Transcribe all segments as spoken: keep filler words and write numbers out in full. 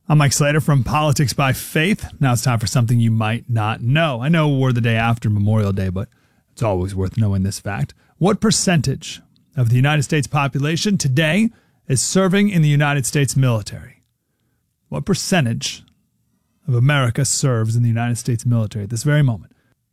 I'm Mike Slater from Politics by Faith. Now it's time for something you might not know. I know we're the day after Memorial Day, but it's always worth knowing this fact. What percentage of the United States population today is serving in the United States military? What percentage of America serves in the United States military at this very moment?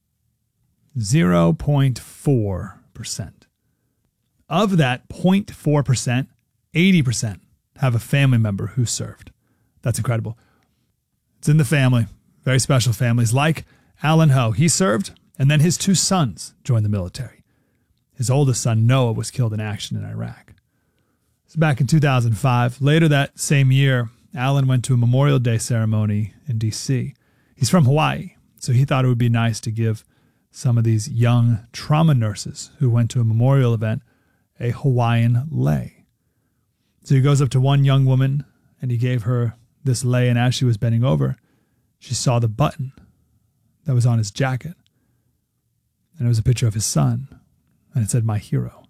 zero point four percent. Of that zero point four percent, eighty percent have a family member who served. That's incredible. It's in the family, very special families like Alan Ho. He served, and then his two sons joined the military. His oldest son, Noah, was killed in action in Iraq. This is back in two thousand five. Later that same year, Alan went to a Memorial Day ceremony in D C. He's from Hawaii, so he thought it would be nice to give some of these young trauma nurses who went to a memorial event a Hawaiian lei. So he goes up to one young woman, and he gave her this lei, and as she was bending over, she saw the button that was on his jacket. And it was a picture of his son, and it said, "My hero."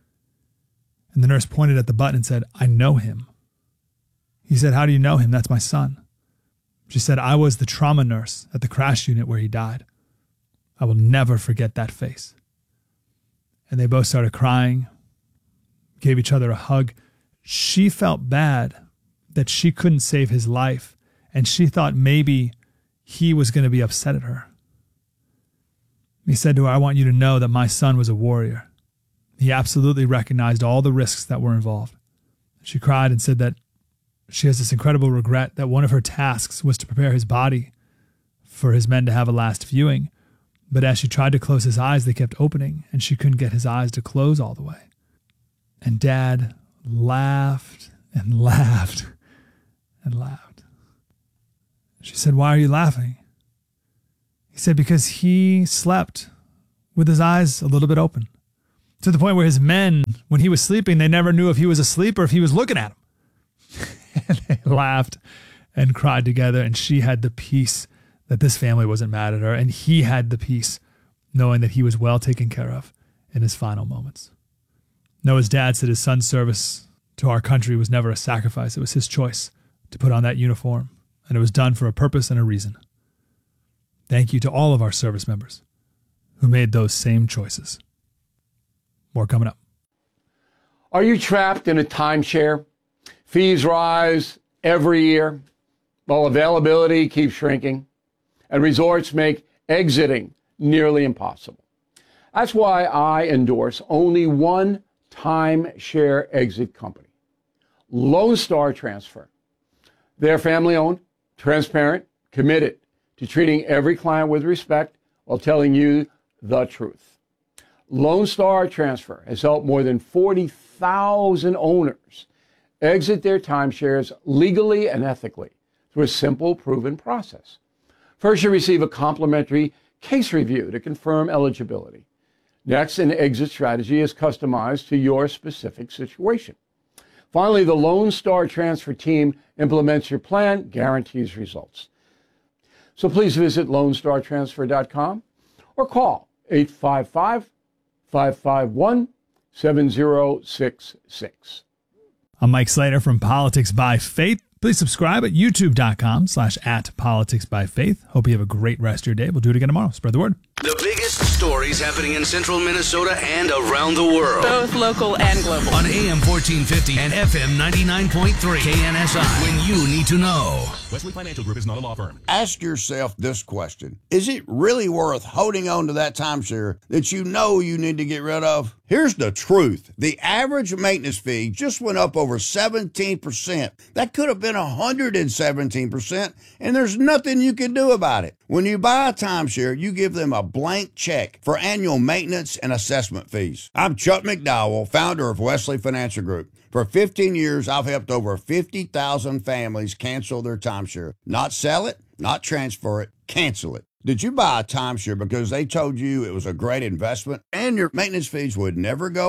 And the nurse pointed at the button and said, "I know him." He said, "How do you know him? That's my son." She said, "I was the trauma nurse at the crash unit where he died. I will never forget that face." And they both started crying, gave each other a hug. She felt bad that she couldn't save his life, and she thought maybe he was going to be upset at her. He said to her, "I want you to know that my son was a warrior. He absolutely recognized all the risks that were involved." She cried and said that she has this incredible regret that one of her tasks was to prepare his body for his men to have a last viewing. But as she tried to close his eyes, they kept opening, and she couldn't get his eyes to close all the way. And Dad laughed and laughed and laughed. She said, "Why are you laughing?" He said, "Because he slept with his eyes a little bit open, to the point where his men, when he was sleeping, they never knew if he was asleep or if he was looking at them." And they laughed and cried together, and she had the peace that this family wasn't mad at her, and he had the peace knowing that he was well taken care of in his final moments. Noah's dad said his son's service to our country was never a sacrifice. It was his choice to put on that uniform, and it was done for a purpose and a reason. Thank you to all of our service members who made those same choices. More coming up. Are you trapped in a timeshare? Fees rise every year, while availability keeps shrinking, and resorts make exiting nearly impossible. That's why I endorse only one timeshare exit company, Lone Star Transfer. They're family-owned, transparent, committed to treating every client with respect while telling you the truth. Lone Star Transfer has helped more than forty thousand owners exit their timeshares legally and ethically through a simple, proven process. First, you receive a complimentary case review to confirm eligibility. Next, an exit strategy is customized to your specific situation. Finally, the Lone Star Transfer team implements your plan, guarantees results. So please visit lone star transfer dot com or call eight five five, five five one, seven zero six six. I'm Mike Slater from Politics by Faith. Please subscribe at youtube.com slash at politics by faith. Hope you have a great rest of your day. We'll do it again tomorrow. Spread the word. The biggest stories happening in central Minnesota and around the world. Both local and global. On A M fourteen fifty and F M ninety-nine point three K N S I. When you need to know. Wesley Financial Group is not a law firm. Ask yourself this question. Is it really worth holding on to that timeshare that you know you need to get rid of? Here's the truth. The average maintenance fee just went up over seventeen percent. That could have been one hundred seventeen percent, and there's nothing you can do about it. When you buy a timeshare, you give them a blank check for annual maintenance and assessment fees. I'm Chuck McDowell, founder of Wesley Financial Group. For fifteen years, I've helped over fifty thousand families cancel their timeshare. Not sell it, not transfer it, cancel it. Did you buy a timeshare because they told you it was a great investment and your maintenance fees would never go up?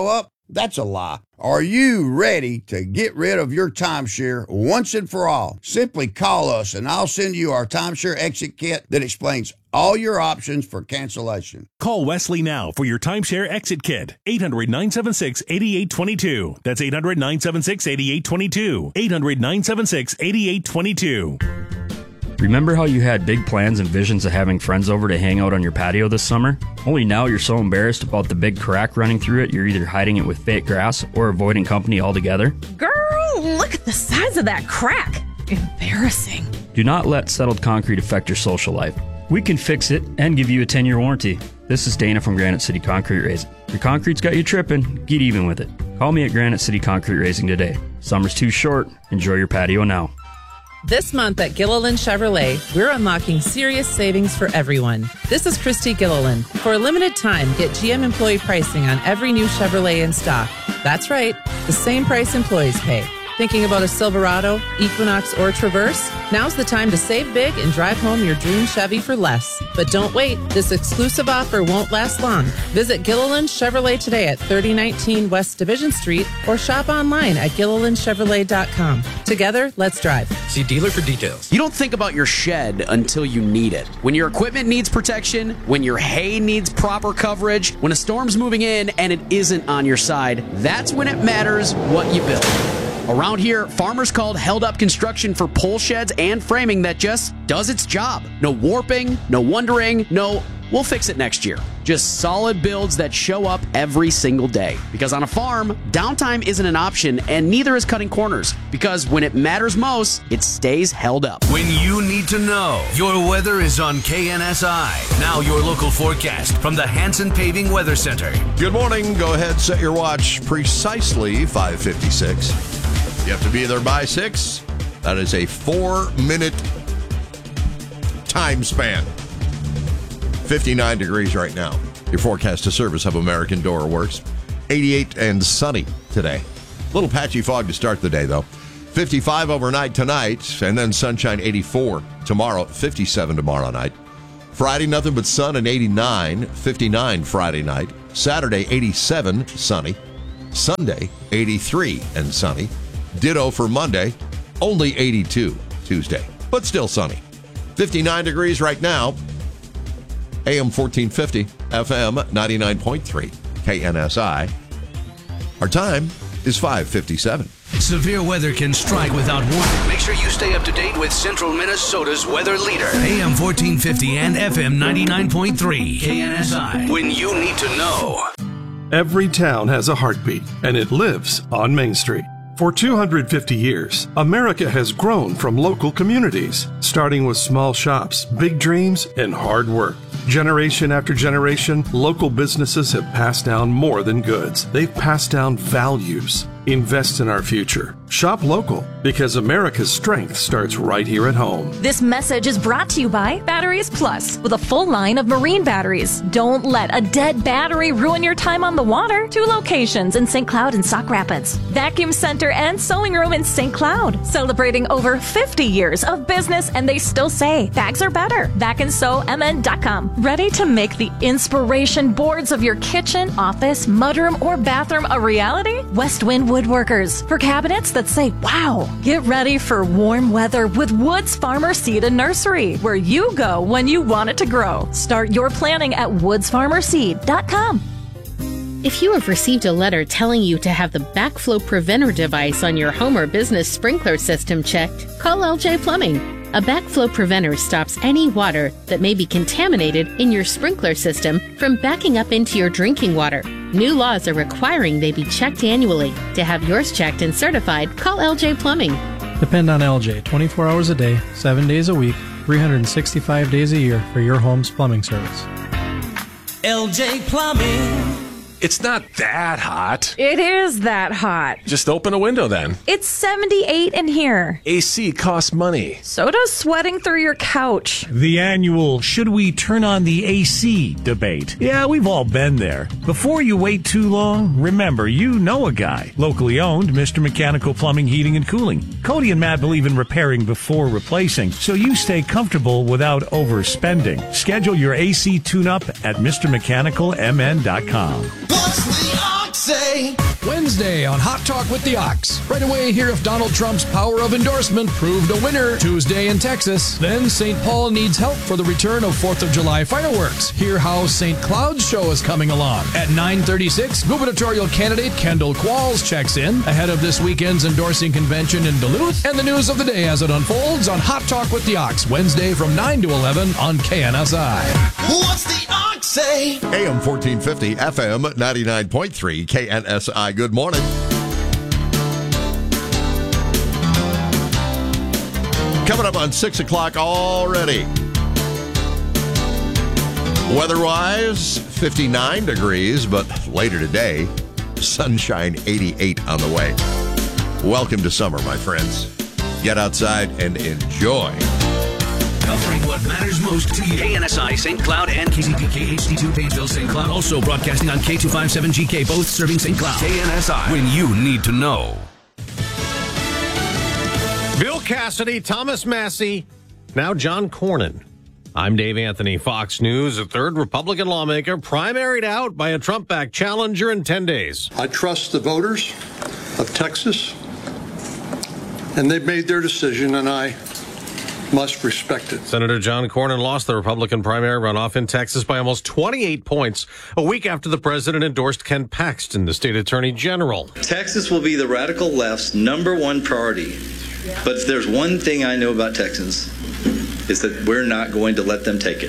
That's a lie. Are you ready to get rid of your timeshare once and for all? Simply call us and I'll send you our timeshare exit kit that explains all your options for cancellation. Call Wesley now for your timeshare exit kit. eight hundred, nine seven six, eight eight two two. That's eight hundred, nine seven six, eight eight two two. eight hundred, nine seven six, eight eight two two. Remember how you had big plans and visions of having friends over to hang out on your patio this summer? Only now you're so embarrassed about the big crack running through it, you're either hiding it with fake grass or avoiding company altogether? Girl, look at the size of that crack. Embarrassing. Do not let settled concrete affect your social life. We can fix it and give you a ten-year warranty. This is Dana from Granite City Concrete Raising. Your concrete's got you tripping, get even with it. Call me at Granite City Concrete Raising today. Summer's too short. Enjoy your patio now. This month at Gilliland Chevrolet, we're unlocking serious savings for everyone. This is Christy Gilliland. For a limited time, get G M employee pricing on every new Chevrolet in stock. That's right, the same price employees pay. Thinking about a Silverado, Equinox, or Traverse? Now's the time to save big and drive home your dream Chevy for less. But don't wait, this exclusive offer won't last long. Visit Gilliland Chevrolet today at thirty nineteen West Division Street or shop online at gilliland chevrolet dot com. Together, let's drive. See dealer for details. You don't think about your shed until you need it. When your equipment needs protection, when your hay needs proper coverage, when a storm's moving in and it isn't on your side, that's when it matters what you build. Around here, Farmers called Held Up Construction for pole sheds and framing that just does its job. No warping, no wondering, no, we'll fix it next year. Just solid builds that show up every single day. Because on a farm, downtime isn't an option, and neither is cutting corners. Because when it matters most, it stays held up. When you need to know, your weather is on K N S I. Now your local forecast from the Hanson Paving Weather Center. Good morning. Go ahead, set your watch precisely five fifty-six. You have to be there by six. That is a four-minute time span. fifty-nine degrees right now. Your forecast to service of American Door Works. eighty-eight and sunny today. Little patchy fog to start the day, though. fifty-five overnight tonight, and then sunshine eighty-four tomorrow, fifty-seven tomorrow night. Friday, nothing but sun and eighty-nine, fifty-nine Friday night. Saturday, eighty-seven, sunny. Sunday, eighty-three and sunny. Ditto for Monday, only eighty-two Tuesday, but still sunny. fifty-nine degrees right now. A M fourteen fifty, F M ninety-nine point three, K N S I. Our time is five fifty-seven. Severe weather can strike without warning. Make sure you stay up to date with Central Minnesota's weather leader. A M fourteen fifty and F M ninety-nine point three, K N S I. When you need to know. Every town has a heartbeat, and it lives on Main Street. For two hundred fifty years, America has grown from local communities, starting with small shops, big dreams, and hard work. Generation after generation, local businesses have passed down more than goods. They've passed down values. Invest in our future. Shop local, because America's strength starts right here at home. This message is brought to you by Batteries Plus, with a full line of marine batteries. Don't let a dead battery ruin your time on the water. Two locations in Saint Cloud and Sauk Rapids. Vacuum Center and Sewing Room in Saint Cloud. Celebrating over fifty years of business, and they still say bags are better. vac and sew m n dot com. Ready to make the inspiration boards of your kitchen, office, mudroom, or bathroom a reality? Westwind Woodworkers, for cabinets that say wow. Get ready for warm weather with Woods Farmer Seed and Nursery, where you go when you want it to grow. Start your planning at woods farmer seed dot com. If you have received a letter telling you to have the backflow preventer device on your home or business sprinkler system checked, call L J Plumbing. A backflow preventer stops any water that may be contaminated in your sprinkler system from backing up into your drinking water. New laws are requiring they be checked annually. To have yours checked and certified, call L J Plumbing. Depend on L J twenty-four hours a day, seven days a week, three hundred sixty-five days a year for your home's plumbing service. L J Plumbing. It's not that hot. It is that hot. Just open a window then. It's seventy-eight in here. A C costs money. So does sweating through your couch. The annual should we turn on the A C debate. Yeah, we've all been there. Before you wait too long, remember you know a guy. Locally owned, Mister Mechanical Plumbing, Heating, and Cooling. Cody and Matt believe in repairing before replacing, so you stay comfortable without overspending. Schedule your A C tune-up at Mr Mechanical M N dot com. What's the ox? Oxy. Wednesday on Hot Talk with the Ox. Right away, hear if Donald Trump's power of endorsement proved a winner. Tuesday in Texas. Then Saint Paul needs help for the return of fourth of July fireworks. Hear how Saint Cloud's show is coming along. At nine thirty-six, gubernatorial candidate Kendall Qualls checks in ahead of this weekend's endorsing convention in Duluth. And the news of the day as it unfolds on Hot Talk with the Ox. Wednesday from nine to eleven on K N S I. What's the Ox say? A M fourteen fifty, F M ninety-nine point three, K N S I. Good morning. Coming up on six o'clock already. Weather-wise, fifty-nine degrees, but later today, sunshine eighty-eight on the way. Welcome to summer, my friends. Get outside and enjoy. Covering what matters most to you. K N S I, Saint Cloud, and K Z P K H D two, Painesville, Saint Cloud. Also broadcasting on K two fifty-seven G K, both serving Saint Cloud. K N S I, when you need to know. Bill Cassidy, Thomas Massie, now John Cornyn. I'm Dave Anthony, Fox News. A third Republican lawmaker primaried out by a Trump-backed challenger in ten days. I trust the voters of Texas, and they've made their decision, and I must respect it. Senator John Cornyn lost the Republican primary runoff in Texas by almost twenty-eight points, a week after the president endorsed Ken Paxton, the state attorney general. Texas will be the radical left's number one priority. But if there's one thing I know about Texans, is that we're not going to let them take it.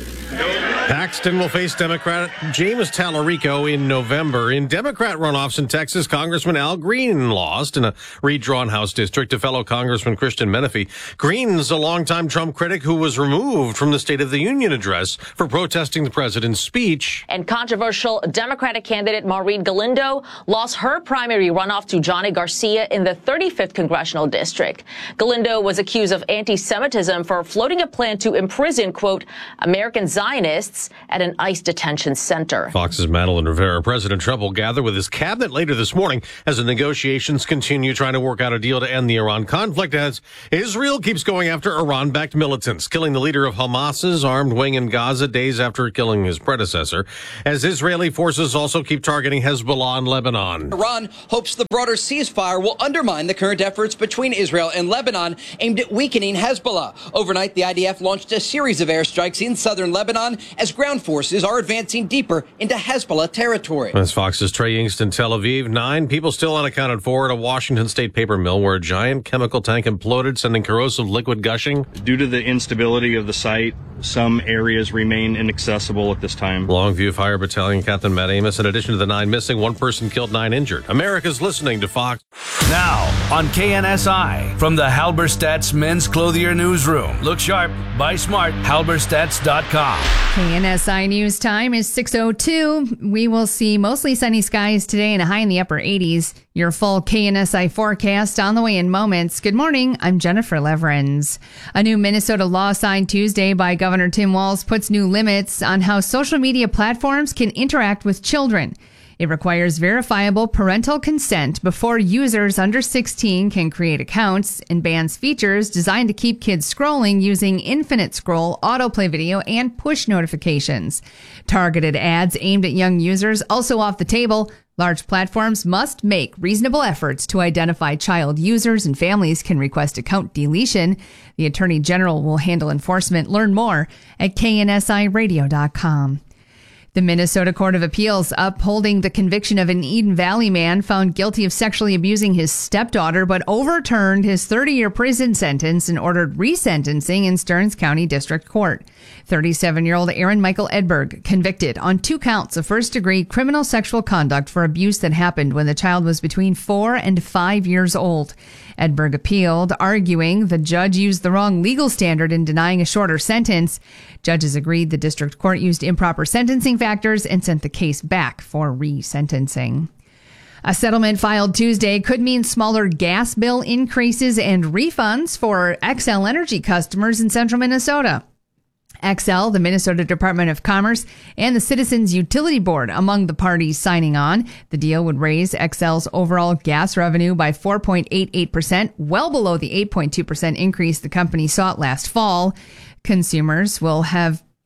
Paxton will face Democrat James Tallarico in November. In Democrat runoffs in Texas, Congressman Al Green lost in a redrawn House district to fellow Congressman Christian Menefee. Green's a longtime Trump critic who was removed from the State of the Union address for protesting the president's speech. And controversial Democratic candidate Maureen Galindo lost her primary runoff to Johnny Garcia in the thirty-fifth Congressional District. Galindo was accused of anti-Semitism for floating a plan to imprison, quote, American Zionists at an ICE detention center. Fox's Madeline Rivera. President Trump will gather with his cabinet later this morning as the negotiations continue trying to work out a deal to end the Iran conflict as Israel keeps going after Iran-backed militants, killing the leader of Hamas's armed wing in Gaza days after killing his predecessor, as Israeli forces also keep targeting Hezbollah in Lebanon. Iran hopes the broader ceasefire will undermine the current efforts between Israel and Lebanon aimed at weakening Hezbollah. Overnight, the I D F launched a series of airstrikes in southern Lebanon as ground forces are advancing deeper into Hezbollah territory. As Fox's Trey Yingst in Tel Aviv, nine people still unaccounted for at a Washington State paper mill where a giant chemical tank imploded, sending corrosive liquid gushing. Due to the instability of the site, some areas remain inaccessible at this time. Longview Fire Battalion Captain Matt Amos. In addition to the nine missing, one person killed, nine injured. America's listening to Fox. Now on K N S I from the Halberstadt's Men's Clothier Newsroom. Look sharp, buy smart, halberstads dot com. K N S I News time is six oh two. We will see mostly sunny skies today and a high in the upper eighties. Your full K N S I forecast on the way in moments. Good morning. I'm Jennifer Leverins. A new Minnesota law signed Tuesday by Governor Tim Walz puts new limits on how social media platforms can interact with children. It requires verifiable parental consent before users under sixteen can create accounts and bans features designed to keep kids scrolling using infinite scroll, autoplay video, and push notifications. Targeted ads aimed at young users also off the table. Large platforms must make reasonable efforts to identify child users, and families can request account deletion. The Attorney General will handle enforcement. Learn more at K N S I radio dot com. The Minnesota Court of Appeals upholding the conviction of an Eden Valley man found guilty of sexually abusing his stepdaughter, but overturned his thirty-year prison sentence and ordered resentencing in Stearns County District Court. thirty-seven-year-old Aaron Michael Edberg convicted on two counts of first-degree criminal sexual conduct for abuse that happened when the child was between four and five years old. Edberg appealed, arguing the judge used the wrong legal standard in denying a shorter sentence. Judges agreed the district court used improper sentencing factors and sent the case back for resentencing. A settlement filed Tuesday could mean smaller gas bill increases and refunds for Xcel Energy customers in central Minnesota. Xcel, the Minnesota Department of Commerce, and the Citizens Utility Board among the parties signing on. The deal would raise Xcel's overall gas revenue by four point eight eight percent, well below the eight point two percent increase the company sought last fall. Consumers will have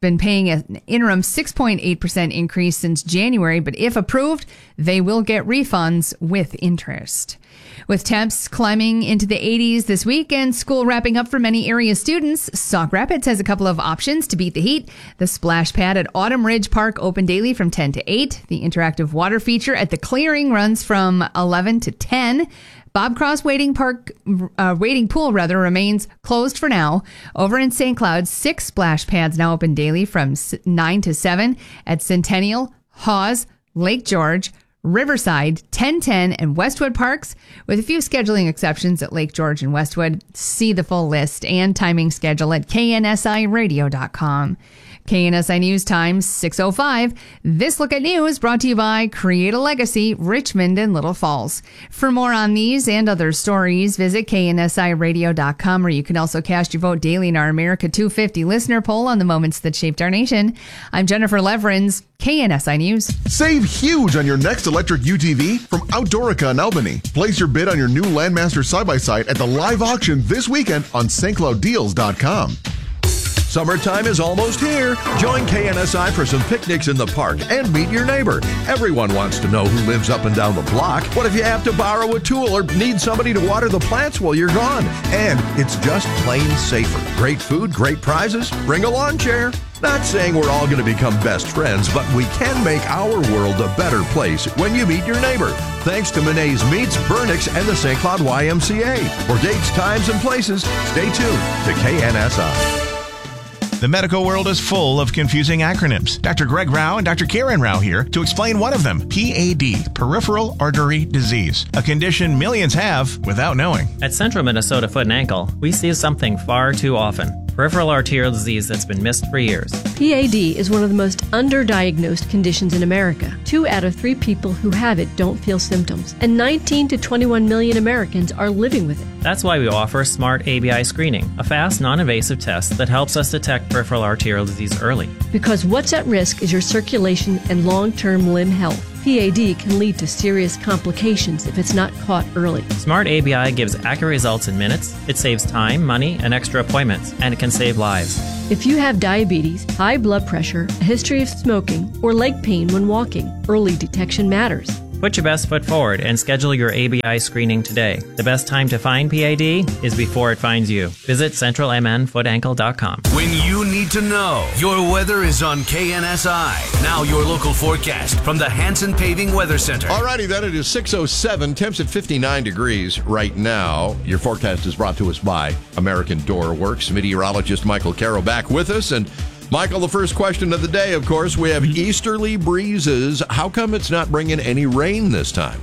been paying an interim six point eight percent increase since January, but if approved, they will get refunds with interest. With temps climbing into the eighties this week and school wrapping up for many area students, Sauk Rapids has a couple of options to beat the heat. The splash pad at Autumn Ridge Park open daily from ten to eight. The interactive water feature at the clearing runs from eleven to ten. Bob Cross Wading Park, uh, wading pool rather, remains closed for now. Over in Saint Cloud, six splash pads now open daily from nine to seven at Centennial, Hawes, Lake George, Riverside, ten ten, and Westwood Parks, with a few scheduling exceptions at Lake George and Westwood. See the full list and timing schedule at K N S I radio dot com. K N S I News Time, six oh five. This Look at News brought to you by Create a Legacy, Richmond and Little Falls. For more on these and other stories, visit K N S I radio dot com, where you can also cast your vote daily in our America two fifty listener poll on the moments that shaped our nation. I'm Jennifer Leverins, K N S I News. Save huge on your next electric U T V from Outdoorica in Albany. Place your bid on your new Landmaster side-by-side at the live auction this weekend on St Cloud Deals dot com. Summertime is almost here. Join K N S I for some picnics in the park and meet your neighbor. Everyone wants to know who lives up and down the block. What if you have to borrow a tool or need somebody to water the plants while you're gone? And it's just plain safer. Great food, great prizes. Bring a lawn chair. Not saying we're all going to become best friends, but we can make our world a better place when you meet your neighbor. Thanks to Monet's Meats, Burnix, and the Saint Cloud Y M C A. For dates, times, and places, stay tuned to K N S I. The medical world is full of confusing acronyms. Doctor Greg Rao and Doctor Karen Rao here to explain one of them, P A D, peripheral artery disease, a condition millions have without knowing. At Central Minnesota Foot and Ankle, we see something far too often. Peripheral arterial disease that's been missed for years. P A D is one of the most underdiagnosed conditions in America. Two out of three people who have it don't feel symptoms, and nineteen to twenty-one million Americans are living with it. That's why we offer Smart A B I Screening, a fast, non-invasive test that helps us detect peripheral arterial disease early. Because what's at risk is your circulation and long-term limb health. P A D can lead to serious complications if it's not caught early. Smart A B I gives accurate results in minutes. It saves time, money, and extra appointments, and it can save lives. If you have diabetes, high blood pressure, a history of smoking, or leg pain when walking, early detection matters. Put your best foot forward and schedule your A B I screening today. The best time to find P A D is before it finds you. Visit central m n foot ankle dot com. When you need to know, your weather is on K N S I. Now your local forecast from the Hanson Paving Weather Center. Alrighty, then it is six oh seven, temps at fifty-nine degrees right now. Your forecast is brought to us by American Door Works. Meteorologist Michael Caro back with us. And Michael, the first question of the day, of course, we have easterly breezes. How come it's not bringing any rain this time?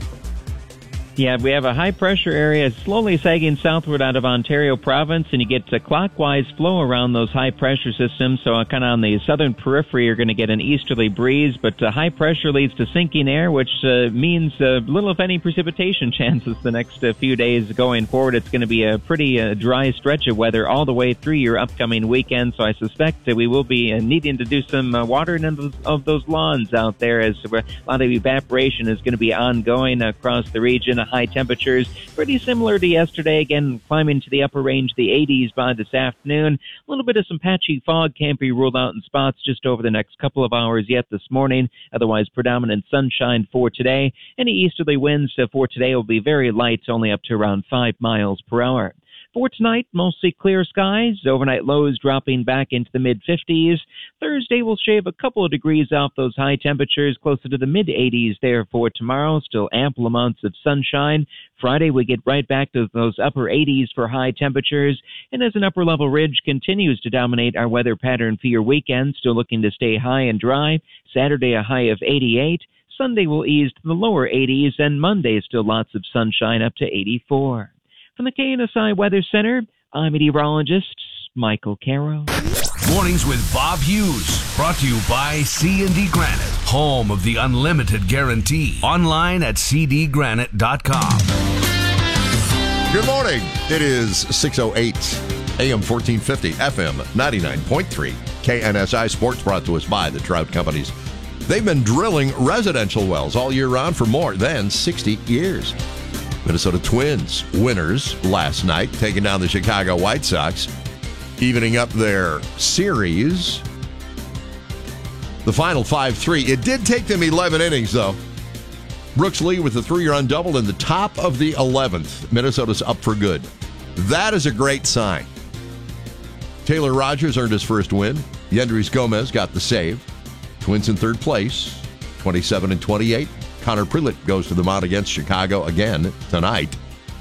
Yeah, we have a high-pressure area slowly sagging southward out of Ontario province, and you get a clockwise flow around those high-pressure systems. So kind of on the southern periphery, you're going to get an easterly breeze, but uh, high pressure leads to sinking air, which uh, means uh, little, if any, precipitation chances the next uh, few days going forward. It's going to be a pretty uh, dry stretch of weather all the way through your upcoming weekend, so I suspect that we will be uh, needing to do some uh, watering of those, of those lawns out there, as a lot of evaporation is going to be ongoing across the region. High temperatures, pretty similar to yesterday, again climbing to the upper range, the eighties by this afternoon. A little bit of some patchy fog can't be ruled out in spots just over the next couple of hours yet this morning. Otherwise, predominant sunshine for today. Any easterly winds for today will be very light, only up to around five miles per hour. For tonight, mostly clear skies, overnight lows dropping back into the mid-fifties. Thursday will shave a couple of degrees off those high temperatures, closer to the mid-eighties there for tomorrow. Still ample amounts of sunshine. Friday, we get right back to those upper eighties for high temperatures. And as an upper-level ridge continues to dominate our weather pattern for your weekend, still looking to stay high and dry. Saturday, a high of eighty-eight. Sunday will ease to the lower eighties, and Monday, still lots of sunshine up to eighty-four. From the K N S I Weather Center, I'm meteorologist Michael Caro. Mornings with Bob Hughes, brought to you by C and D Granite, home of the unlimited guarantee. Online at c d granite dot com. Good morning. It is six oh eight, A M fourteen fifty, F M ninety-nine point three. K N S I Sports, brought to us by the Trout Companies. They've been drilling residential wells all year round for more than sixty years. Minnesota Twins winners last night, taking down the Chicago White Sox, evening up their series The final five three. It did take them eleven innings, though. Brooks Lee with the three-run double in the top of the eleventh. Minnesota's up for good. That is a great sign. Taylor Rogers earned his first win. Yendrys Gomez got the save. Twins in third place, twenty-seven and twenty-eight. Connor Prielipp goes to the mound against Chicago again tonight.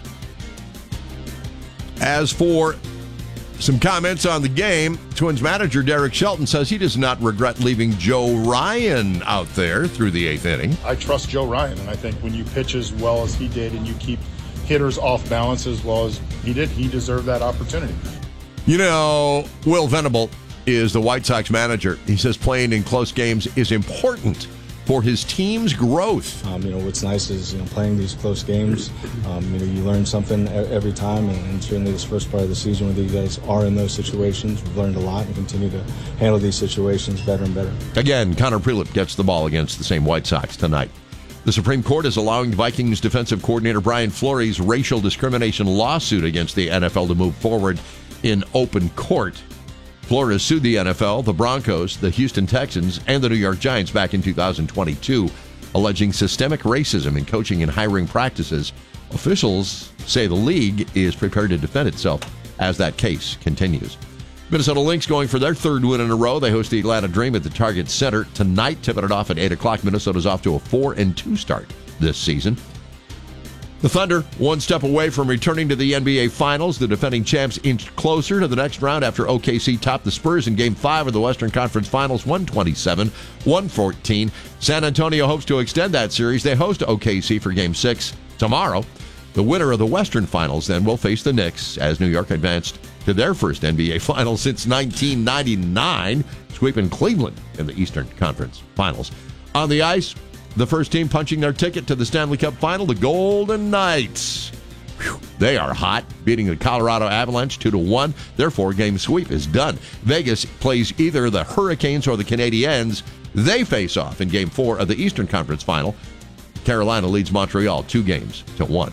As for some comments on the game, Twins manager Derek Shelton says he does not regret leaving Joe Ryan out there through the eighth inning. I trust Joe Ryan, and I think when you pitch as well as he did and you keep hitters off balance as well as he did, he deserved that opportunity. You know, Will Venable is the White Sox manager. He says playing in close games is important for his team's growth. Um, you know, what's nice is, you know, playing these close games, um, you know, you learn something every time, and, and certainly this first part of the season where you guys are in those situations, we've learned a lot and continue to handle these situations better and better. Again, Connor Prielipp gets the ball against the same White Sox tonight. The Supreme Court is allowing Vikings defensive coordinator Brian Flores' racial discrimination lawsuit against the N F L to move forward in open court. Flores sued the N F L, the Broncos, the Houston Texans, and the New York Giants back in two thousand twenty-two, alleging systemic racism in coaching and hiring practices. Officials say the league is prepared to defend itself as that case continues. Minnesota Lynx going for their third win in a row. They host the Atlanta Dream at the Target Center tonight, tipping it off at eight o'clock. Minnesota's off to a four and two start this season. The Thunder, one step away from returning to the N B A Finals. The defending champs inched closer to the next round after O K C topped the Spurs in Game five of the Western Conference Finals, one twenty-seven to one fourteen. San Antonio hopes to extend that series. They host O K C for Game six tomorrow. The winner of the Western Finals then will face the Knicks as New York advanced to their first N B A Finals since nineteen ninety-nine, sweeping Cleveland in the Eastern Conference Finals. On the ice, the first team punching their ticket to the Stanley Cup Final, the Golden Knights. Whew, they are hot, beating the Colorado Avalanche two to one. Their four-game sweep is done. Vegas plays either the Hurricanes or the Canadiens. They face off in Game four of the Eastern Conference Final. Carolina leads Montreal two games to one.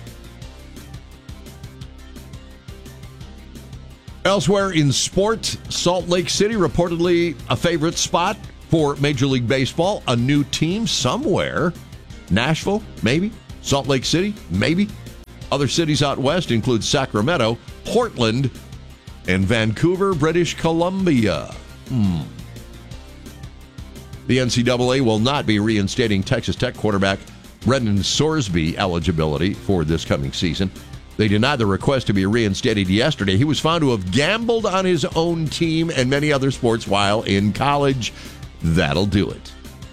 Elsewhere in sport, Salt Lake City reportedly a favorite spot for Major League Baseball. A new team somewhere. Nashville, maybe. Salt Lake City, maybe. Other cities out west include Sacramento, Portland, and Vancouver, British Columbia. Hmm. The N C double A will not be reinstating Texas Tech quarterback Brendan Sorsby eligibility for this coming season. They denied the request to be reinstated yesterday. He was found to have gambled on his own team and many other sports while in college. That'll do it.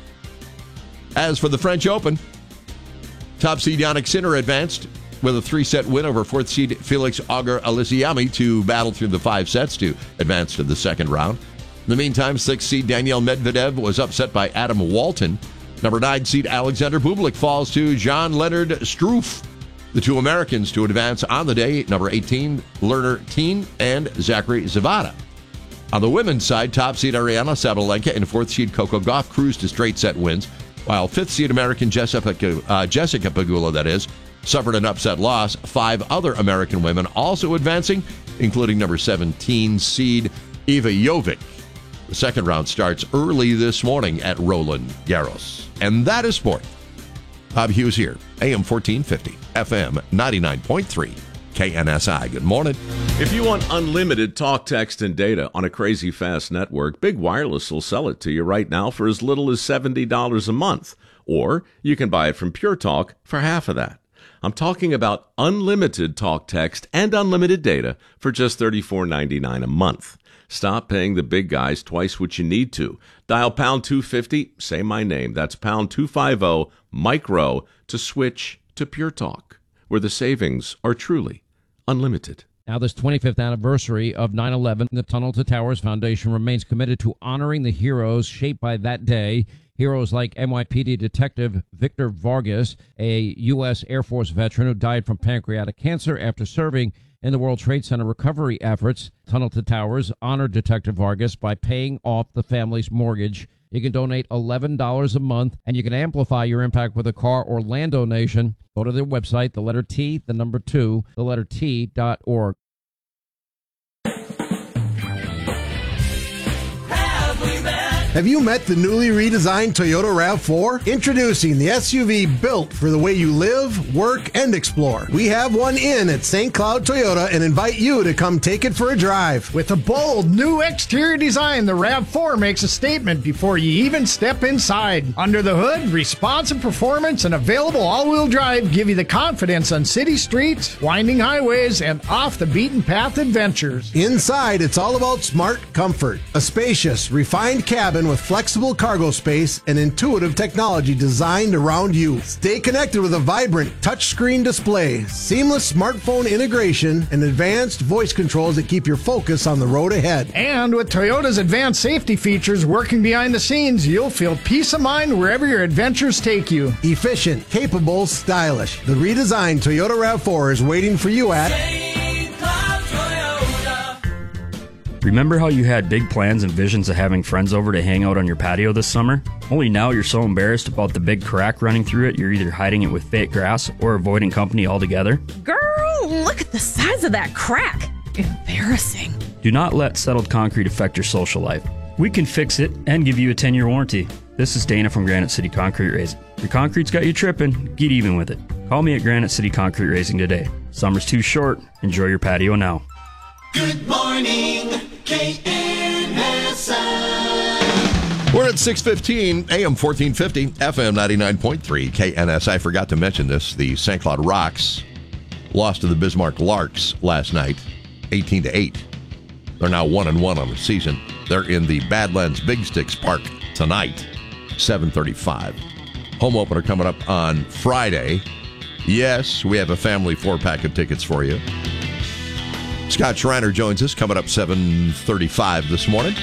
As for the French Open, top seed Yannick Sinner advanced with a three-set win over fourth seed Felix Auger-Aliassime to battle through the five sets to advance to the second round. In the meantime, sixth seed Daniel Medvedev was upset by Adam Walton. Number nine seed Alexander Bublik falls to Jean-Leonard Struff. The two Americans to advance on the day, number eighteen, Lerner Teen, and Zachary Zavada. On the women's side, top seed Ariana Sabalenka and fourth seed Coco Gauff cruised to straight set wins, while fifth seed American Jessica, uh, Jessica Pegula, that is, suffered an upset loss. Five other American women also advancing, including number seventeen seed Eva Jovic. The second round starts early this morning at Roland Garros. And that is sport. Bob Hughes here, A M fourteen fifty, F M ninety-nine point three, K N S I. Good morning. If you want unlimited talk, text, and data on a crazy fast network, Big Wireless will sell it to you right now for as little as seventy dollars a month. Or you can buy it from Pure Talk for half of that. I'm talking about unlimited talk, text, and unlimited data for just thirty-four ninety-nine a month. Stop paying the big guys twice what you need to. Dial pound two fifty, say my name. That's pound two fifty, micro, to switch to Pure Talk, where the savings are truly unlimited. Now, this twenty-fifth anniversary of nine eleven, the Tunnel to Towers Foundation remains committed to honoring the heroes shaped by that day. Heroes like N Y P D Detective Victor Vargas, a U S Air Force veteran who died from pancreatic cancer after serving in the World Trade Center recovery efforts. Tunnel to Towers honored Detective Vargas by paying off the family's mortgage. You can donate eleven dollars a month, and you can amplify your impact with a car or land donation. Go to their website, the letter T, the number two, the letter T dot org. Have we met? Have you met the newly redesigned Toyota RAV four? Introducing the S U V built for the way you live, work, and explore. We have one in at Saint Cloud Toyota and invite you to come take it for a drive. With a bold new exterior design, the RAV four makes a statement before you even step inside. Under the hood, responsive performance and available all-wheel drive give you the confidence on city streets, winding highways, and off-the-beaten-path adventures. Inside, it's all about smart comfort. A spacious, refined cabin with flexible cargo space and intuitive technology designed around you. Stay connected with a vibrant touchscreen display, seamless smartphone integration, and advanced voice controls that keep your focus on the road ahead. And with Toyota's advanced safety features working behind the scenes, you'll feel peace of mind wherever your adventures take you. Efficient, capable, stylish. The redesigned Toyota RAV four is waiting for you at Remember how you had big plans and visions of having friends over to hang out on your patio this summer? Only now you're so embarrassed about the big crack running through it, you're either hiding it with fake grass or avoiding company altogether? Girl, look at the size of that crack. Embarrassing. Do not let settled concrete affect your social life. We can fix it and give you a ten-year warranty. This is Dana from Granite City Concrete Raising. Your concrete's got you tripping, get even with it. Call me at Granite City Concrete Raising today. Summer's too short. Enjoy your patio now. Good morning, K N S I. We're at six fifteen, A M fourteen fifty, F M ninety-nine point three, K N S I. I forgot to mention this. The Saint Cloud Rocks lost to the Bismarck Larks last night, eighteen to eight. They're now one and one on the season. They're in the Badlands Big Sticks Park tonight, seven thirty-five. Home opener coming up on Friday. Yes, we have a family four-pack of tickets for you. Scott Schreiner joins us coming up seven thirty-five this morning.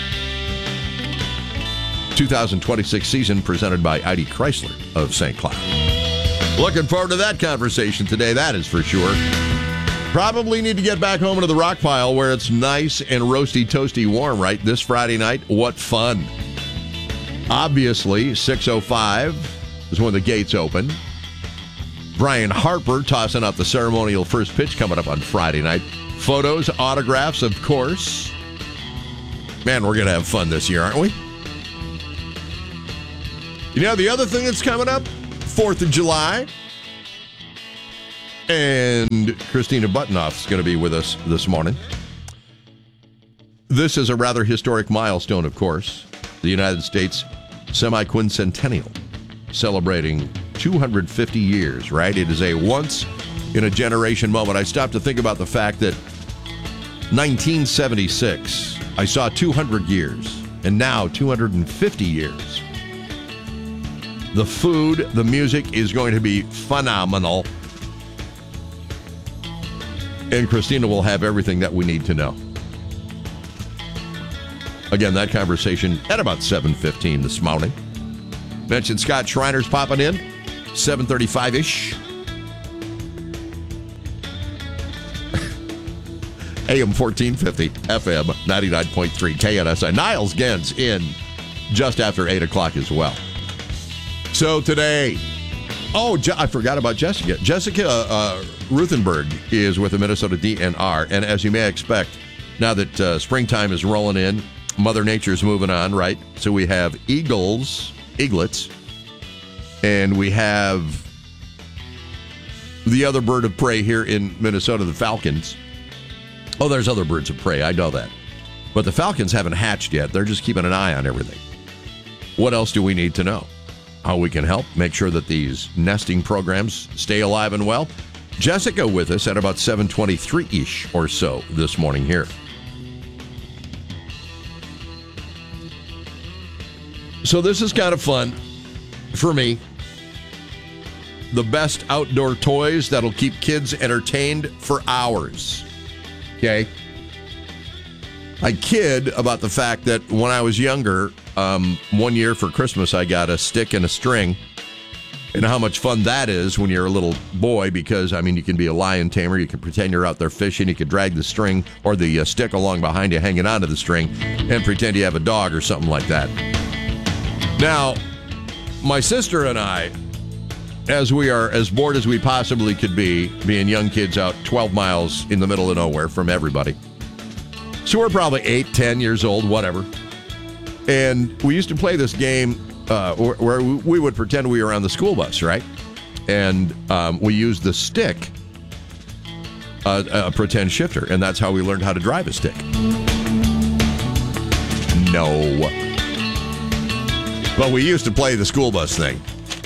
two thousand twenty-six season presented by I D Chrysler of Saint Cloud. Looking forward to that conversation today, that is for sure. Probably need to get back home into the rock pile where it's nice and roasty, toasty warm, right? This Friday night, what fun. Obviously, six oh five is when the gates open. Brian Harper tossing out the ceremonial first pitch coming up on Friday night. Photos, autographs, of course. Man, we're going to have fun this year, aren't we? You know, the other thing that's coming up, fourth of July. And Christina Buttenoff is going to be with us this morning. This is a rather historic milestone, of course. The United States semi-quincentennial, celebrating two hundred fifty years, right? It is a once-in-a-generation moment. I stopped to think about the fact that nineteen seventy-six, I saw two hundred years, and now two hundred fifty years. The food, the music is going to be phenomenal. And Christina will have everything that we need to know. Again, that conversation at about seven fifteen this morning. Mentioned Scott Schreiner's popping in, seven thirty-five-ish. A M fourteen fifty, F M ninety-nine point three, K N S I. Niles Gens in just after eight o'clock as well. So today, oh, Je- I forgot about Jessica. Jessica uh, Ruthenberg is with the Minnesota D N R, and as you may expect, now that uh, springtime is rolling in, Mother Nature's moving on, right? So we have eagles, eaglets, and we have the other bird of prey here in Minnesota, the falcons. Oh, there's other birds of prey, I know that. But the falcons haven't hatched yet. They're just keeping an eye on everything. What else do we need to know? How we can help make sure that these nesting programs stay alive and well? Jessica with us at about seven twenty-three-ish or so this morning here. So this is kind of fun for me. The best outdoor toys that'll keep kids entertained for hours. Okay? I kid about the fact that when I was younger, um, one year for Christmas, I got a stick and a string. And how much fun that is when you're a little boy, because, I mean, you can be a lion tamer, you can pretend you're out there fishing, you can drag the string or the uh, stick along behind you, hanging onto the string, and pretend you have a dog or something like that. Now, my sister and I, as we are as bored as we possibly could be, being young kids out twelve miles in the middle of nowhere from everybody. So we're probably eight, ten years old, whatever. And we used to play this game uh, where, where we would pretend we were on the school bus, right? And um, we used the stick, uh, a pretend shifter, and that's how we learned how to drive a stick. No. But we used to play the school bus thing.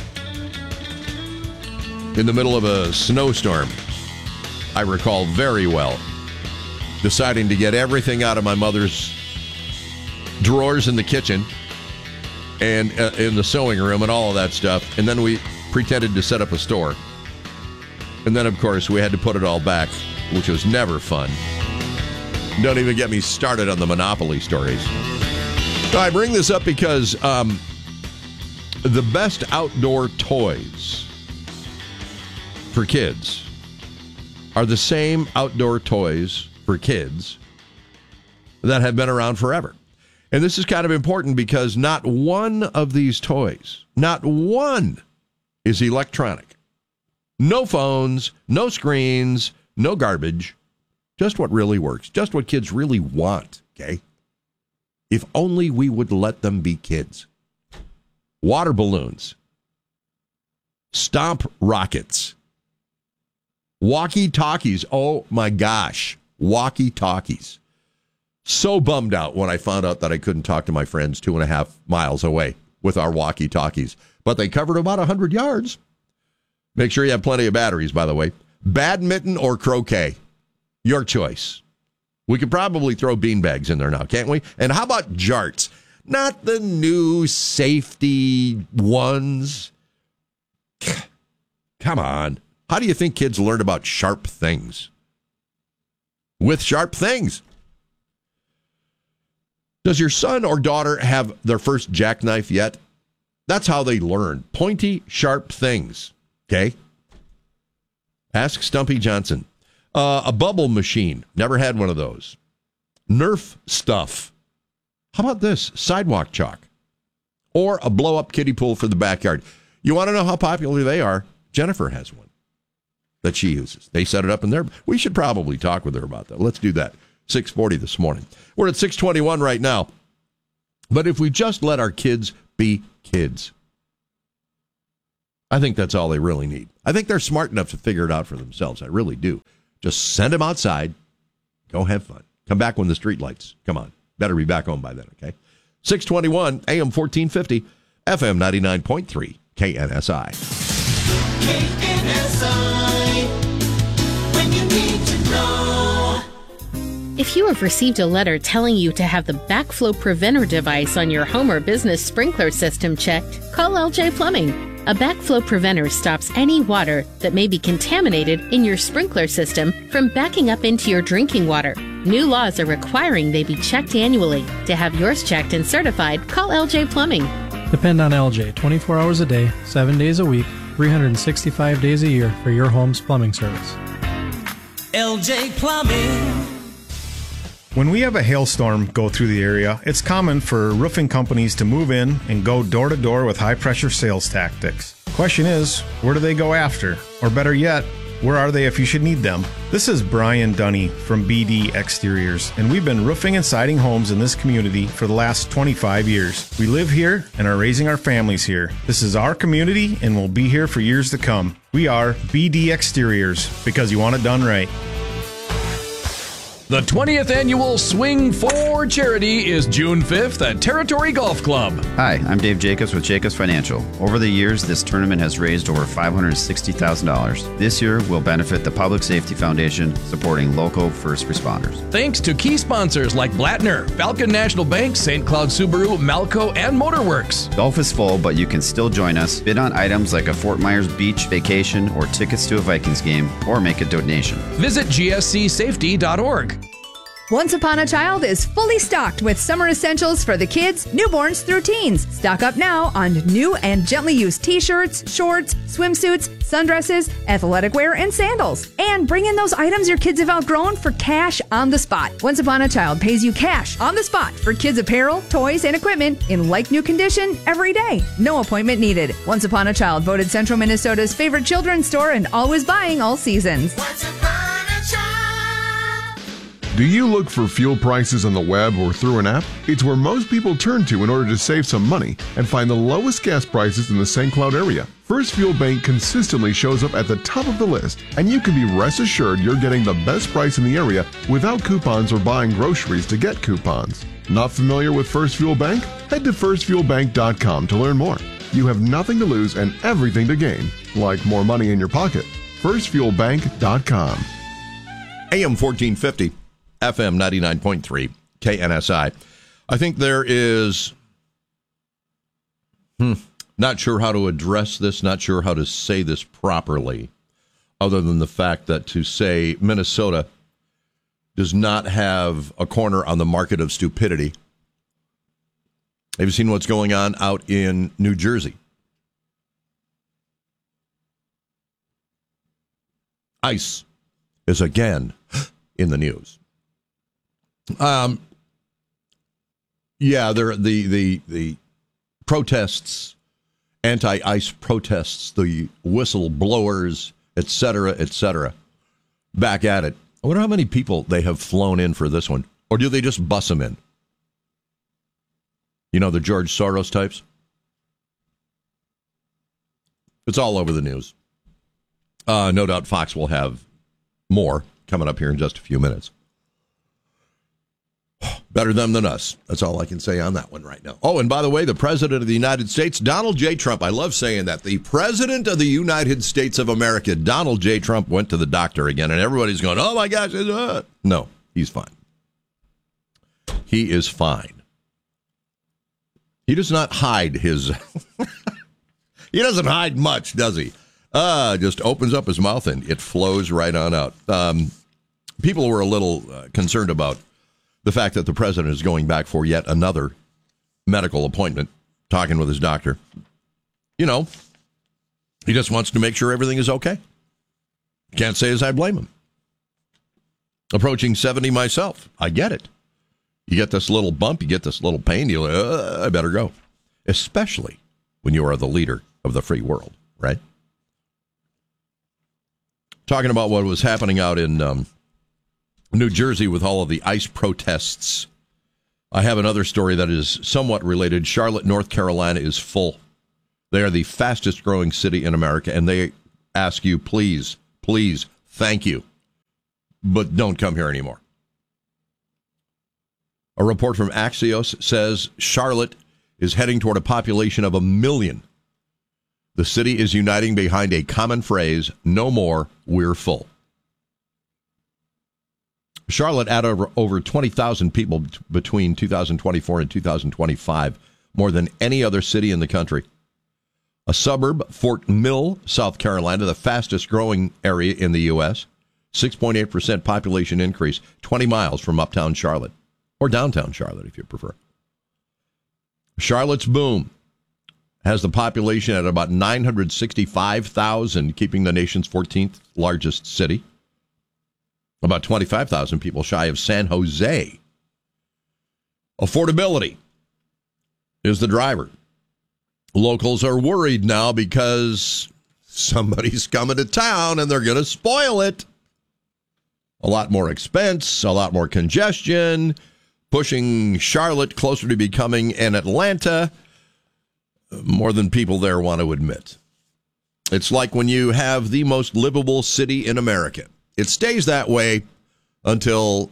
In the middle of a snowstorm, I recall very well, deciding to get everything out of my mother's drawers in the kitchen and uh, in the sewing room and all of that stuff. And then we pretended to set up a store. And then, of course, we had to put it all back, which was never fun. Don't even get me started on the Monopoly stories. I bring this up because um, the best outdoor toys for kids are the same outdoor toys for kids that have been around forever. And this is kind of important because not one of these toys, not one, is electronic. No phones, no screens, no garbage. Just what really works. Just what kids really want, okay? If only we would let them be kids. Water balloons. Stomp rockets. Walkie-talkies. Oh, my gosh. Walkie-talkies. So bummed out when I found out that I couldn't talk to my friends two and a half miles away with our walkie-talkies. But they covered about one hundred yards. Make sure you have plenty of batteries, by the way. Badminton or croquet? Your choice. We could probably throw beanbags in there now, can't we? And how about jarts? Not the new safety ones. Come on. How do you think kids learn about sharp things? With sharp things. Does your son or daughter have their first jackknife yet? That's how they learn. Pointy, sharp things. Okay? Ask Stumpy Johnson. Uh, a bubble machine. Never had one of those. Nerf stuff. How about this? Sidewalk chalk. Or a blow-up kiddie pool for the backyard. You want to know how popular they are? Jennifer has one that she uses. They set it up in there. We should probably talk with her about that. Let's do that. six forty this morning. We're at six twenty-one right now. But if we just let our kids be kids, I think that's all they really need. I think they're smart enough to figure it out for themselves. I really do. Just send them outside. Go have fun. Come back when the street lights come on. Better be back home by then, okay? six twenty-one, A M fourteen fifty, F M ninety-nine point three, K N S I. K N S I, when you need to know. If you have received a letter telling you to have the backflow preventer device on your home or business sprinkler system checked, call L J Plumbing. A backflow preventer stops any water that may be contaminated in your sprinkler system from backing up into your drinking water. New laws are requiring they be checked annually. To have yours checked and certified, call L J Plumbing. Depend on L J twenty-four hours a day, seven days a week, three hundred sixty-five days a year for your home's plumbing service. L J Plumbing. When we have a hailstorm go through the area, it's common for roofing companies to move in and go door to door with high-pressure sales tactics. Question is, where do they go after? Or better yet, where are they if you should need them? This is Brian Dunny from B D Exteriors, and we've been roofing and siding homes in this community for the last twenty-five years. We live here and are raising our families here. This is our community and will be here for years to come. We are B D Exteriors, because you want it done right. The twentieth Annual Swing for Charity is June fifth at Territory Golf Club. Hi, I'm Dave Jacobs with Jacobs Financial. Over the years, this tournament has raised over five hundred sixty thousand dollars. This year will benefit the Public Safety Foundation, supporting local first responders. Thanks to key sponsors like Blattner, Falcon National Bank, Saint Cloud Subaru, Malco, and Motorworks. Golf is full, but you can still join us. Bid on items like a Fort Myers Beach vacation or tickets to a Vikings game, or make a donation. Visit G S C safety dot org. Once Upon a Child is fully stocked with summer essentials for the kids, newborns through teens. Stock up now on new and gently used t-shirts, shorts, swimsuits, sundresses, athletic wear, and sandals. And bring in those items your kids have outgrown for cash on the spot. Once Upon a Child pays you cash on the spot for kids' apparel, toys, and equipment in like-new condition every day. No appointment needed. Once Upon a Child voted Central Minnesota's favorite children's store and always buying all seasons. Once upon a child. Do you look for fuel prices on the web or through an app? It's where most people turn to in order to save some money and find the lowest gas prices in the Saint Cloud area. First Fuel Bank consistently shows up at the top of the list, and you can be rest assured you're getting the best price in the area without coupons or buying groceries to get coupons. Not familiar with First Fuel Bank? Head to first fuel bank dot com to learn more. You have nothing to lose and everything to gain, like more money in your pocket. first fuel bank dot com. A M fourteen fifty. F M ninety-nine point three, K N S I. I think there is, hmm, not sure how to address this, not sure how to say this properly, other than the fact that to say Minnesota does not have a corner on the market of stupidity. Have you seen what's going on out in New Jersey? ICE is again in the news. Um, yeah, there the the the protests, anti-ICE protests, the whistleblowers, et cetera, et cetera, back at it. I wonder how many people they have flown in for this one, or do they just bus them in? You know, the George Soros types. It's all over the news. Uh, no doubt Fox will have more coming up here in just a few minutes. Better them than us. That's all I can say on that one right now. Oh, and by the way, the President of the United States, Donald J. Trump, I love saying that. The President of the United States of America, Donald J. Trump, went to the doctor again, and everybody's going, oh my gosh. Uh. No, he's fine. He is fine. He does not hide his... he doesn't hide much, does he? Uh, just opens up his mouth and it flows right on out. Um, people were a little uh, concerned about the fact that the president is going back for yet another medical appointment, talking with his doctor. You know, he just wants to make sure everything is okay. Can't say as I blame him. Approaching seventy myself. I get it. You get this little bump, you get this little pain, you're like, uh, I better go. Especially when you are the leader of the free world, right? Talking about what was happening out in um, New Jersey with all of the ICE protests. I have another story that is somewhat related. Charlotte, North Carolina is full. They are the fastest growing city in America, and they ask you, please, please, thank you, but don't come here anymore. A report from Axios says Charlotte is heading toward a population of a million. The city is uniting behind a common phrase, no more, we're full. Charlotte added over, over twenty thousand people t- between two thousand twenty-four and two thousand twenty-five, more than any other city in the country. A suburb, Fort Mill, South Carolina, the fastest growing area in the U S, six point eight percent population increase, twenty miles from uptown Charlotte, or downtown Charlotte if you prefer. Charlotte's boom has the population at about nine hundred sixty-five thousand, keeping the nation's fourteenth largest city. About twenty-five thousand people shy of San Jose. Affordability is the driver. Locals are worried now because somebody's coming to town and they're going to spoil it. A lot more expense, a lot more congestion, pushing Charlotte closer to becoming an Atlanta, more than people there want to admit. It's like when you have the most livable city in America. It stays that way until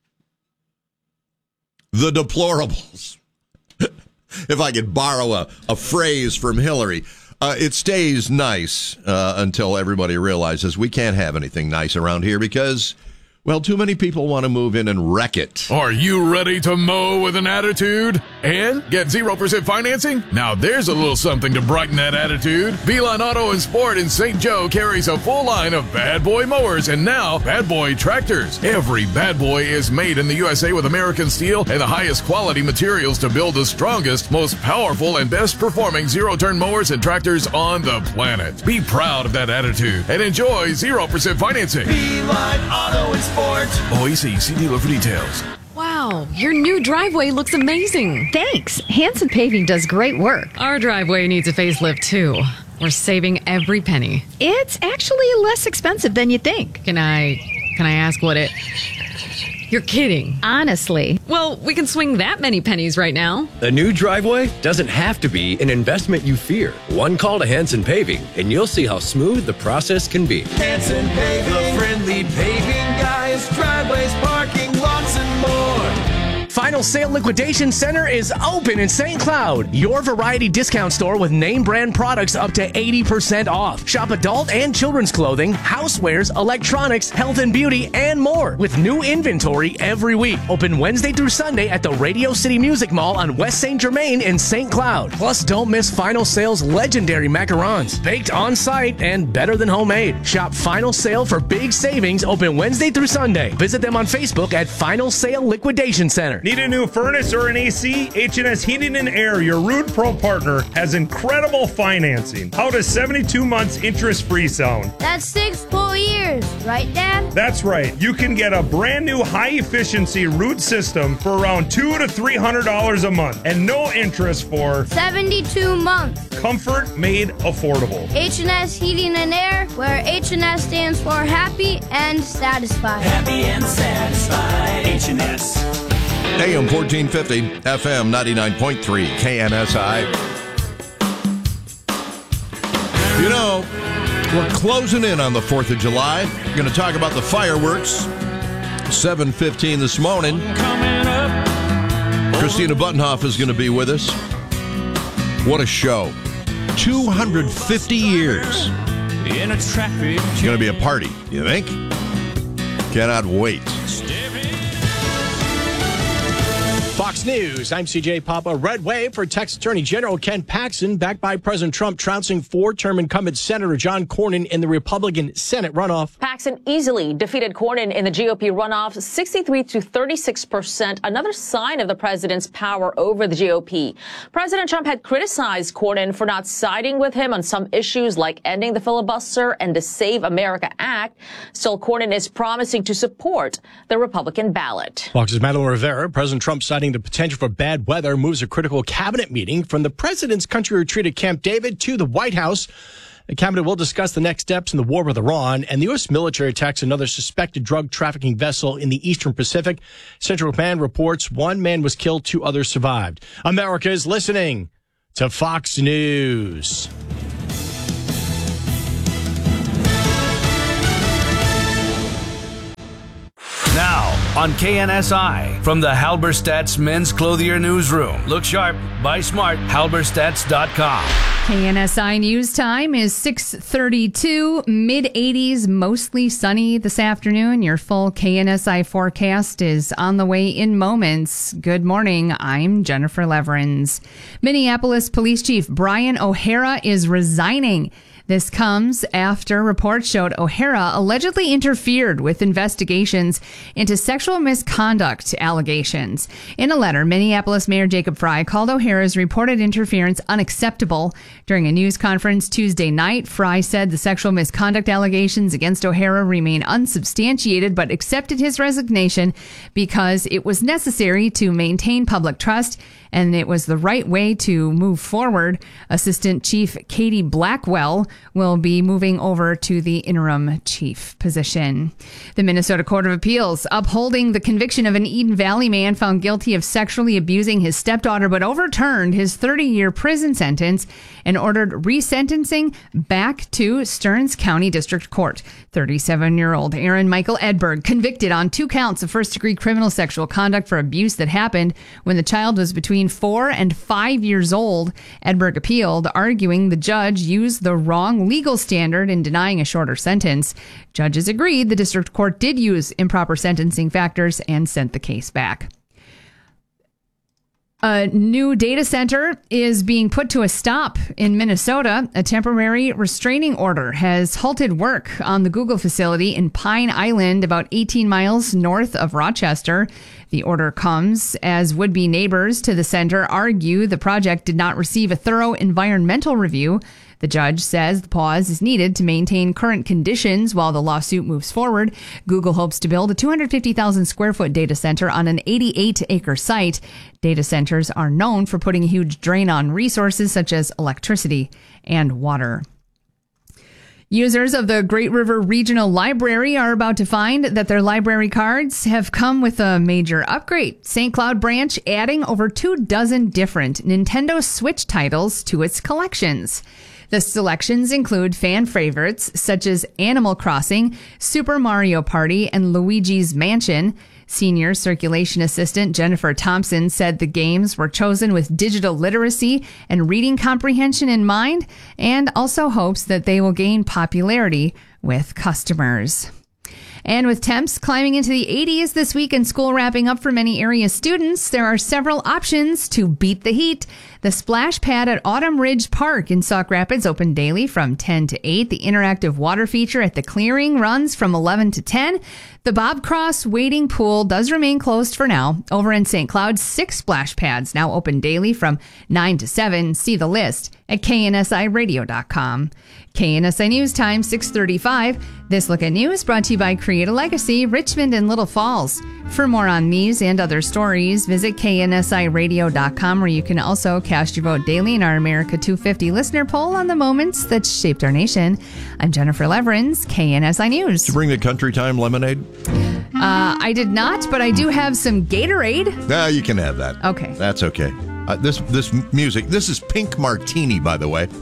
the deplorables, if I could borrow a, a phrase from Hillary, uh, it stays nice uh, until everybody realizes we can't have anything nice around here because, well, too many people want to move in and wreck it. Are you ready to mow with an attitude and get zero percent financing? Now there's a little something to brighten that attitude. Beeline Auto and Sport in Saint Joe carries a full line of Bad Boy mowers and now Bad Boy tractors. Every Bad Boy is made in the U S A with American steel and the highest quality materials to build the strongest, most powerful, and best performing zero-turn mowers and tractors on the planet. Be proud of that attitude and enjoy zero percent financing. Beeline Auto and Sport. O A C, see dealer for details. Wow, your new driveway looks amazing. Thanks. Hanson Paving does great work. Our driveway needs a facelift, too. We're saving every penny. It's actually less expensive than you think. Can I, can I ask what it... You're kidding. Honestly. Well, we can swing that many pennies right now. A new driveway doesn't have to be an investment you fear. One call to Hanson Paving, and you'll see how smooth the process can be. Hanson Paving, the friendly paving guys, driveways, parking lots, and more. Final Sale Liquidation Center is open in Saint Cloud. Your variety discount store with name brand products up to eighty percent off. Shop adult and children's clothing, housewares, electronics, health and beauty, and more with new inventory every week. Open Wednesday through Sunday at the Radio City Music Mall on West Saint Germain in Saint Cloud. Plus, don't miss Final Sale's legendary macarons, baked on site and better than homemade. Shop Final Sale for big savings open Wednesday through Sunday. Visit them on Facebook at Final Sale Liquidation Center. Need a new furnace or an A C? H and S Heating and Air, your Rude Pro partner, has incredible financing. How does seventy-two months interest-free sound? That's six full years, right, Dad? That's right. You can get a brand new high-efficiency Root system for around two hundred to three hundred dollars a month and no interest for seventy-two months. Comfort made affordable. H and S Heating and Air, where H and S stands for happy and satisfied. Happy and satisfied. H and S. A M fourteen fifty, F M ninety-nine point three, K N S I. You know, we're closing in on the fourth of July. We're going to talk about the fireworks. seven fifteen this morning. Christina Buttenhoff is going to be with us. What a show. two hundred fifty years. It's going to be a party, you think? Cannot wait. Fox News, I'm C J Papa. Red wave for Texas Attorney General Ken Paxton, backed by President Trump, trouncing four-term incumbent Senator John Cornyn in the Republican Senate runoff. Paxton easily defeated Cornyn in the G O P runoff, sixty-three to thirty-six percent, another sign of the president's power over the G O P. President Trump had criticized Cornyn for not siding with him on some issues like ending the filibuster and the Save America Act. Still, Cornyn is promising to support the Republican ballot. Fox's Madeline Rivera, President Trump citing the potential for bad weather, moves a critical cabinet meeting from the president's country retreat at Camp David to the White House. The cabinet will discuss the next steps in the war with Iran, and the U S military attacks another suspected drug trafficking vessel in the Eastern Pacific. Central Command reports one man was killed, two others survived. America is listening to Fox News. Now on K N S I from the Halberstadt's Men's Clothier Newsroom. Look sharp, buy smart, halberstadts dot com. K N S I News Time is six thirty-two, mid eighties, mostly sunny this afternoon. Your full K N S I forecast is on the way in moments. Good morning. I'm Jennifer Leverins. Minneapolis Police Chief Brian O'Hara is resigning. This comes after reports showed O'Hara allegedly interfered with investigations into sexual misconduct allegations. In a letter, Minneapolis Mayor Jacob Frey called O'Hara's reported interference unacceptable. During a news conference Tuesday night, Frey said the sexual misconduct allegations against O'Hara remain unsubstantiated, but accepted his resignation because it was necessary to maintain public trust and it was the right way to move forward. Assistant Chief Katie Blackwell will be moving over to the interim chief position. The Minnesota Court of Appeals upholding the conviction of an Eden Valley man found guilty of sexually abusing his stepdaughter, but overturned his thirty-year prison sentence and ordered resentencing back to Stearns County District Court. thirty-seven-year-old Aaron Michael Edberg convicted on two counts of first-degree criminal sexual conduct for abuse that happened when the child was between four and five years old. Edberg appealed, arguing the judge used the wrong legal standard in denying a shorter sentence. Judges agreed the district court did use improper sentencing factors and sent the case back. A new data center is being put to a stop in Minnesota. A temporary restraining order has halted work on the Google facility in Pine Island, about eighteen miles north of Rochester. The order comes as would-be neighbors to the center argue the project did not receive a thorough environmental review. The judge says the pause is needed to maintain current conditions while the lawsuit moves forward. Google hopes to build a two hundred fifty thousand square foot data center on an eighty-eight acre site. Data centers are known for putting a huge drain on resources such as electricity and water. Users of the Great River Regional Library are about to find that their library cards have come with a major upgrade. Saint Cloud branch adding over two dozen different Nintendo Switch titles to its collections. The selections include fan favorites such as Animal Crossing, Super Mario Party, and Luigi's Mansion. Senior circulation assistant Jennifer Thompson said the games were chosen with digital literacy and reading comprehension in mind, and also hopes that they will gain popularity with customers. And with temps climbing into the eighties this week and school wrapping up for many area students, there are several options to beat the heat. The splash pad at Autumn Ridge Park in Sauk Rapids open daily from ten to eight. The interactive water feature at the clearing runs from eleven to ten. The Bob Cross wading pool does remain closed for now. Over in Saint Cloud, six splash pads now open daily from nine to seven. See the list at K N S I radio dot com. K N S I News Time, six thirty-five. This Look at News brought to you by Create a Legacy, Richmond and Little Falls. For more on these and other stories, visit K N S I radio dot com, where you can also cast your vote daily in our America two fifty listener poll on the moments that shaped our nation. I'm Jennifer Leverins, K N S I News. Did you bring the Country Time lemonade? Uh, I did not, but I do have some Gatorade. No, you can have that. Okay. That's okay. Uh, this this music, this is Pink Martini, by the way.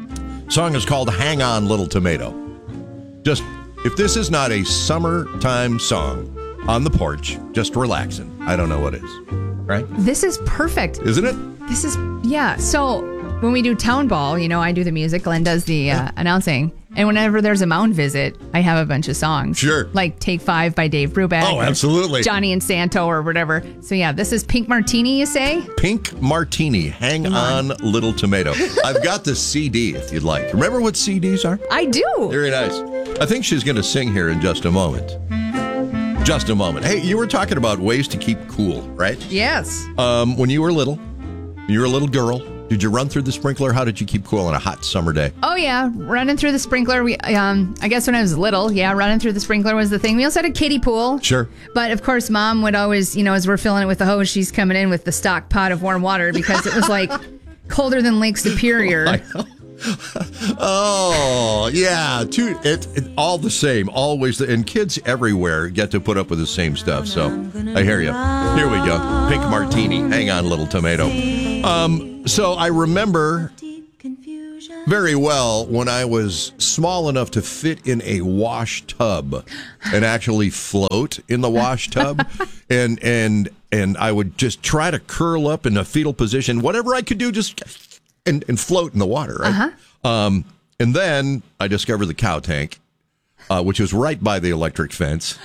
Song is called Hang On Little Tomato. Just, if this is not a summertime song on the porch, just relaxing, I don't know what is. Right? This is perfect. Isn't it? This is, yeah. So when we do Town Ball, you know, I do the music, Glenn does the uh, announcing. And whenever there's a mound visit, I have a bunch of songs. Sure. Like Take Five by Dave Brubeck. Oh, absolutely. Johnny and Santo or whatever. So yeah, this is Pink Martini, you say? Pink Martini, Hang on. on Little Tomato. I've got the C D if you'd like. Remember what C Ds are? I do. Very nice. I think she's going to sing here in just a moment. Just a moment. Hey, you were talking about ways to keep cool, right? Yes. Um, when you were little, you were a little girl. Did you run through the sprinkler? How did you keep cool on a hot summer day? Oh, yeah. Running through the sprinkler. We, um, I guess when I was little, yeah, running through the sprinkler was the thing. We also had a kiddie pool. Sure. But, of course, Mom would always, you know, as we're filling it with the hose, she's coming in with the stock pot of warm water because it was, like, colder than Lake Superior. Oh, yeah. Two, it, it, all the same. Always. The, and kids everywhere get to put up with the same stuff. So, I hear you. Here we go. Pink Martini. Hang on, Little Tomato. Um... So I remember very well when I was small enough to fit in a wash tub and actually float in the wash tub. and and and I would just try to curl up in a fetal position, whatever I could do, just and, and float in the water. Right? Uh-huh. Um, and then I discovered the cow tank, uh, which was right by the electric fence.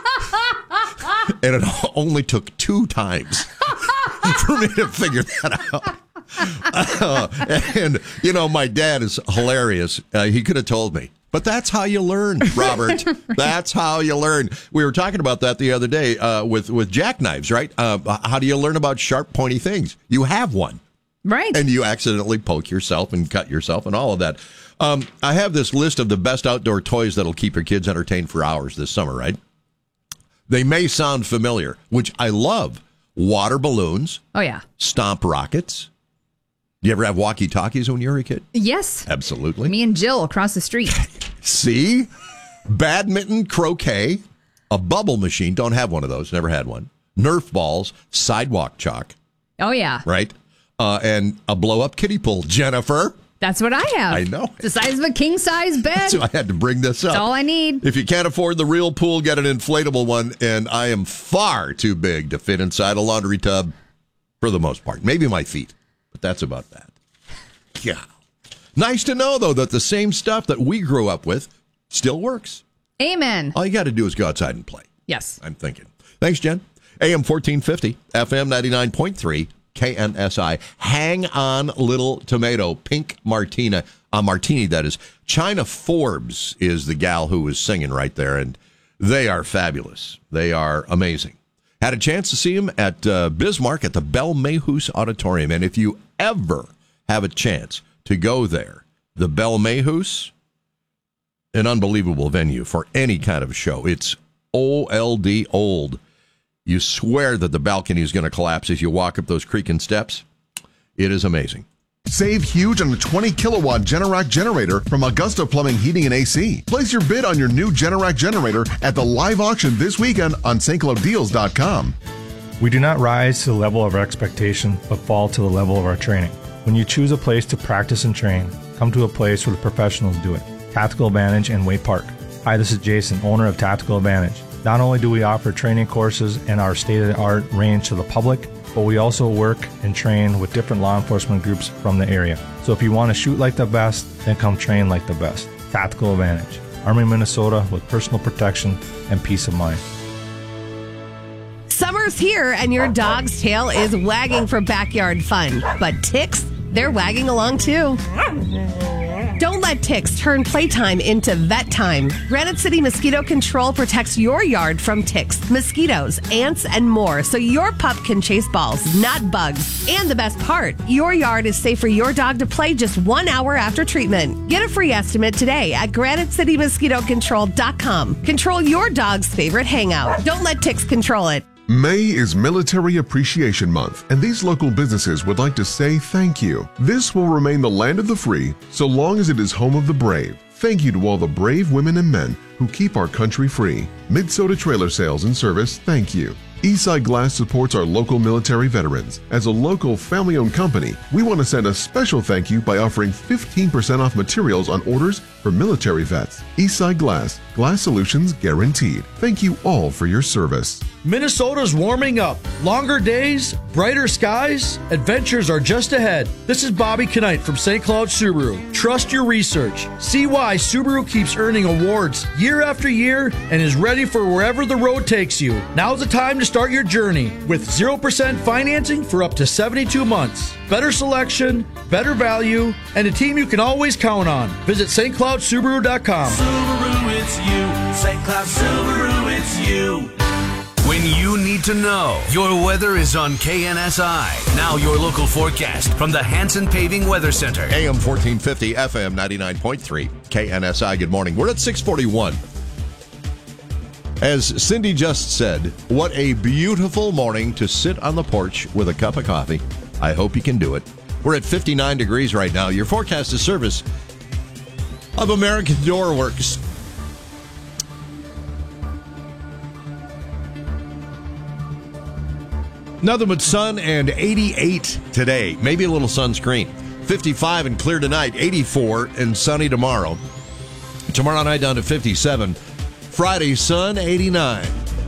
And it only took two times for me to figure that out. Uh, and, you know, my dad is hilarious. Uh, he could have told me. But that's how you learn, Robert. Right. That's how you learn. We were talking about that the other day uh, with, with jackknives, right? Uh, how do you learn about sharp, pointy things? You have one. Right. And you accidentally poke yourself and cut yourself and all of that. Um, I have this list of the best outdoor toys that'll keep your kids entertained for hours this summer, right? They may sound familiar, which I love. Water balloons. Oh, yeah. Stomp rockets. You ever have walkie-talkies when you were a kid? Yes. Absolutely. Me and Jill across the street. See? Badminton, croquet, a bubble machine. Don't have one of those. Never had one. Nerf balls, sidewalk chalk. Oh, yeah. Right? Uh, and a blow-up kiddie pool. Jennifer. That's what I have. I know. It's the size of a king-size bed. So I had to bring this up. That's all I need. If you can't afford the real pool, get an inflatable one. And I am far too big to fit inside a laundry tub for the most part. Maybe my feet. But that's about that. Yeah. Nice to know, though, that the same stuff that we grew up with still works. Amen. All you got to do is go outside and play. Yes. I'm thinking. Thanks, Jen. A M fourteen fifty, F M ninety-nine point three, K N S I. Hang on, Little Tomato. Pink Martina. Uh, Martini, that is. China Forbes is the gal who was singing right there, and they are fabulous. They are amazing. Had a chance to see him at uh, Bismarck at the Belle Mayhoos Auditorium. And if you ever have a chance to go there, the Belle Mayhoos, an unbelievable venue for any kind of show. It's O L D old. You swear that the balcony is going to collapse as you walk up those creaking steps. It is amazing. Save huge on a twenty kilowatt Generac generator from Augusta Plumbing, Heating, and A C. Place your bid on your new Generac generator at the live auction this weekend on Saint Cloud Deals dot com. We do not rise to the level of our expectation, but fall to the level of our training. When you choose a place to practice and train, come to a place where the professionals do it. Tactical Advantage in Way Park. Hi, this is Jason, owner of Tactical Advantage. Not only do we offer training courses and our state-of-the-art range to the public, but we also work and train with different law enforcement groups from the area. So if you want to shoot like the best, then come train like the best. Tactical Advantage. Army, Minnesota, with personal protection and peace of mind. Summer's here and your dog's tail is wagging for backyard fun. But ticks, they're wagging along too. Don't let ticks turn playtime into vet time. Granite City Mosquito Control protects your yard from ticks, mosquitoes, ants, and more so your pup can chase balls, not bugs. And the best part, your yard is safe for your dog to play just one hour after treatment. Get a free estimate today at granite city mosquito control dot com. Control your dog's favorite hangout. Don't let ticks control it. May is Military Appreciation Month, and these local businesses would like to say thank you. This will remain the land of the free so long as it is home of the brave. Thank you to all the brave women and men who keep our country free. Mid-Soda Trailer Sales and Service, thank you. Eastside Glass supports our local military veterans. As a local family-owned company, we want to send a special thank you by offering fifteen percent off materials on orders for military vets. Eastside Glass, glass solutions guaranteed. Thank you all for your service. Minnesota's warming up. Longer days, brighter skies, adventures are just ahead. This is Bobby Knight from Saint Cloud Subaru. Trust your research. See why Subaru keeps earning awards year after year and is ready for wherever the road takes you. Now's the time to start your journey with zero percent financing for up to seventy-two months. Better selection, better value, and a team you can always count on. Visit Saint Cloud Subaru dot com. Subaru, it's you. Saint Cloud Subaru, it's you. When you need to know, your weather is on K N S I. Now your local forecast from the Hanson Paving Weather Center. A M fourteen fifty, F M ninety-nine point three, K N S I. Good morning. We're at six forty-one. As Cindy just said, what a beautiful morning to sit on the porch with a cup of coffee. I hope you can do it. We're at fifty-nine degrees right now. Your forecast is service of American Door Works. Nothing but sun and eighty-eight today. Maybe a little sunscreen. fifty-five and clear tonight. eighty-four and sunny tomorrow. Tomorrow night down to fifty-seven. Friday, sun, eighty-nine.